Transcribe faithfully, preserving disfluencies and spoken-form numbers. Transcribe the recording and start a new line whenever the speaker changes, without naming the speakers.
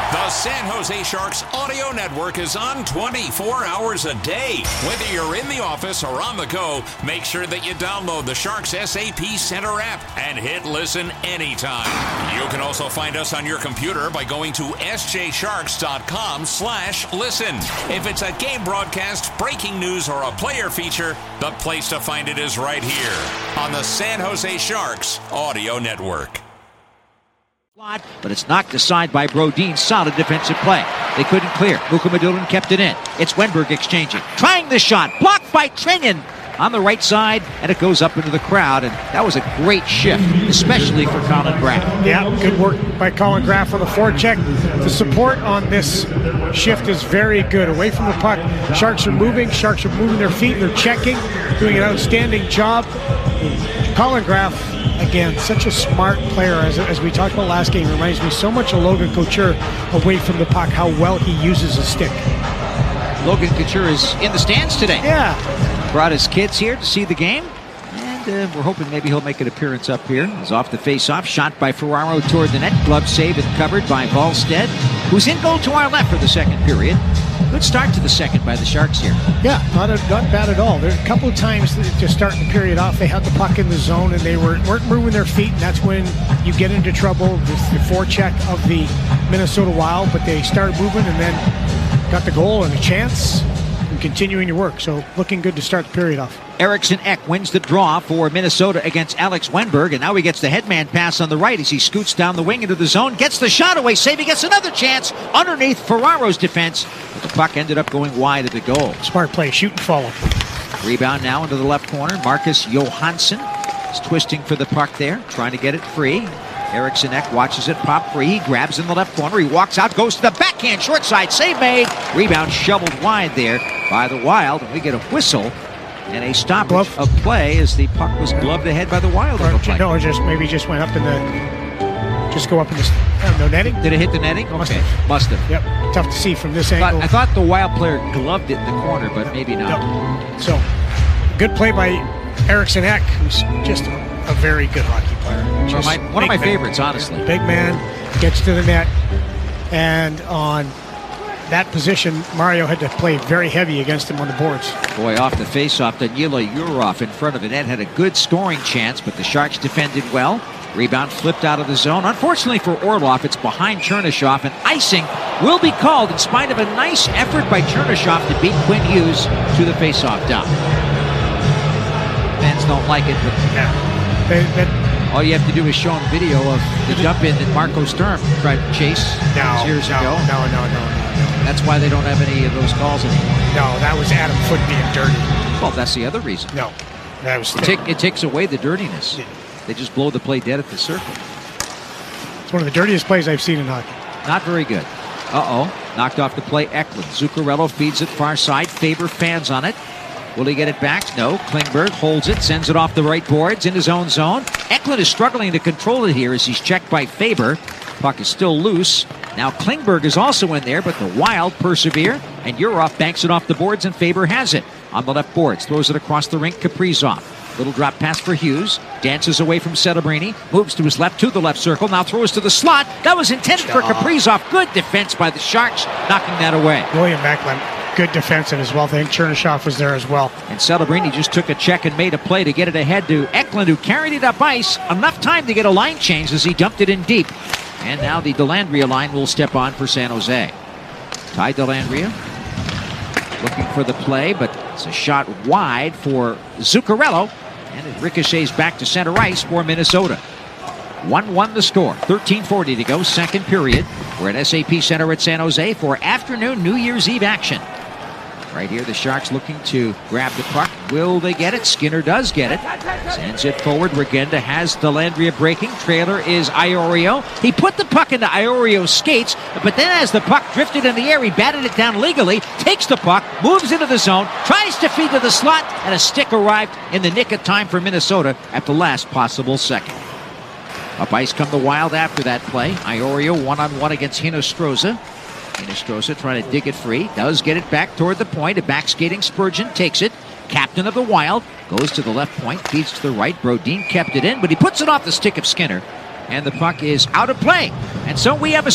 The San Jose Sharks audio network is on twenty-four hours a day. Whether you're in the office or on the go, make sure that you download the Sharks S A P Center app and hit listen anytime. You can also find us on your computer by going to s j sharks dot com slash listen. If it's a game broadcast, breaking news, or a player feature, the place to find it is right here on the San Jose Sharks audio network.
But it's knocked aside by Brodin. Solid defensive play. They couldn't clear. Mukhamadullin kept it in. It's Wennberg exchanging. Trying the shot. Blocked by Trennin on the right side, and it goes up into the crowd. And that was a great shift, especially for Colin Graf.
Yeah, good work by Colin Graf on the forecheck. The support on this shift is very good. Away from the puck, Sharks are moving. Sharks are moving their feet. They're checking, doing an outstanding job. Colin Graf, again, such a smart player, as, as we talked about last game. Reminds me so much of Logan Couture away from the puck, how well he uses his stick.
Logan Couture is in the stands today.
Yeah.
Brought his kids here to see the game. And uh, we're hoping maybe he'll make an appearance up here. He's off the face-off. Shot by Ferraro toward the net. Glove save and covered by Wallstedt, who's in goal to our left for the second period. Good start to the second by the Sharks here.
Yeah, not, a, not bad at all. There a couple of times to start the period off, they had the puck in the zone and they were, weren't moving their feet, and that's when you get into trouble with the forecheck of the Minnesota Wild. But they started moving and then got the goal and a chance and continuing to work. So looking good to start the period off.
Eriksson Ek wins the draw for Minnesota against Alex Wennberg, and now he gets the headman pass on the right as he scoots down the wing into the zone, gets the shot away, save, he gets another chance underneath Ferraro's defense, but the puck ended up going wide of the goal.
Smart play, shoot and follow.
Rebound now into the left corner. Marcus Johansson is twisting for the puck there, trying to get it free. Eriksson Ek watches it pop free. He grabs in the left corner. He walks out, goes to the backhand, short side, save made. Rebound shoveled wide there by the Wild, and we get a whistle and a stoppage Glove. of play as the puck was gloved ahead by the Wild.
Or, like. No, or just maybe just went up in the, just go up in the, I don't know, netting?
Did it hit the netting? Okay, must have. Must have.
Yep, tough to see from this
I
angle.
Thought, I thought the Wild player gloved it in the corner, but maybe not.
Yep. So, good play by Eriksson Ek, who's just a, a very good hockey player.
One of my, one of my favorites, honestly.
Big man, gets to the net, and on that position, Mario had to play very heavy against him on the boards.
Boy, off the face-off, Danila Yurov in front of the net had a good scoring chance, but the Sharks defended well. Rebound flipped out of the zone. Unfortunately for Orlov, it's behind Chernyshov, and icing will be called in spite of a nice effort by Chernyshov to beat Quinn Hughes to the face-off dump. Fans don't like it, but
yeah. they, they,
all you have to do is show them video of the dump in that Marco Sturm tried to chase
no,
years
no,
ago.
No, no, no, no.
That's why they don't have any of those calls anymore.
No, that was Adam Foote being dirty.
Well, that's the other reason.
No, that was.
It, take, it takes away the dirtiness. Yeah. They just blow the play dead at the circle.
It's one of the dirtiest plays I've seen in hockey.
Not very good. Uh-oh. Knocked off the play, Eklund. Zuccarello feeds it far side. Faber fans on it. Will he get it back? No. Klingberg holds it, sends it off the right boards in his own zone. Eklund is struggling to control it here as he's checked by Faber. Puck is still loose. Now Klingberg is also in there, but the Wild persevere, and Yurov banks it off the boards, and Faber has it. On the left boards, throws it across the rink, Kaprizov. Little drop pass for Hughes. Dances away from Celebrini. Moves to his left, to the left circle. Now throws to the slot. That was intended for Kaprizov. Good defense by the Sharks, knocking that away.
William Eklund, good defensive as well. I think Chernyshov was there as well.
And Celebrini just took a check and made a play to get it ahead to Eklund, who carried it up ice. Enough time to get a line change as he dumped it in deep. And now the Dellandrea line will step on for San Jose. Ty Dellandrea looking for the play, but it's a shot wide for Zuccarello. And it ricochets back to center ice for Minnesota. one one the score. thirteen forty to go, second period. We're at S A P Center at San Jose for afternoon New Year's Eve action. Right here, the Sharks looking to grab the puck. Will they get it? Skinner does get it. Sends it forward. Regenda has Dellandrea breaking. Trailer is Iorio. He put the puck into Iorio's skates, but then as the puck drifted in the air, he batted it down legally, takes the puck, moves into the zone, tries to feed to the slot, and a stick arrived in the nick of time for Minnesota at the last possible second. Up ice come the Wild after that play. Iorio one-on-one against Hinostroza. Hinostroza trying to dig it free. Does get it back toward the point. A back-skating Spurgeon takes it. Captain of the Wild goes to the left point. Feeds to the right. Brodin kept it in, but he puts it off the stick of Skinner. And the puck is out of play. And so we have a